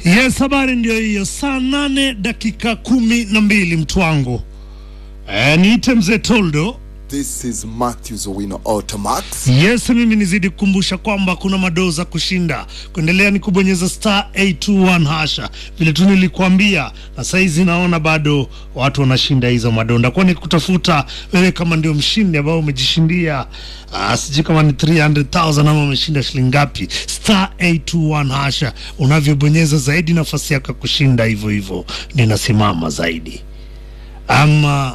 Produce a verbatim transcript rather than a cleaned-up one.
Yes, habari ndio hiyo. Saa nane dakika kumi na mbili mtu wangu. Eh, niite mzee Toldo. This is Matthews Owino Automax. Yes, mimi nizidi kukumbusha kwamba kuna madoza kushinda. Kuendelea ni kubonyeza star eight two one hasha. Vile tu nilikuambia, na saizi naona bado watu wanashinda hizo madonda. Kwa ni kutafuta wewe kama ndio mshindi ambao umejishindia uh, siji kama ni three hundred thousand ama umeshinda shilingi ngapi. Star eight two one hasha. Unavyobonyeza zaidi nafasi yako kushinda hivyo hivyo ninasimama zaidi. Ama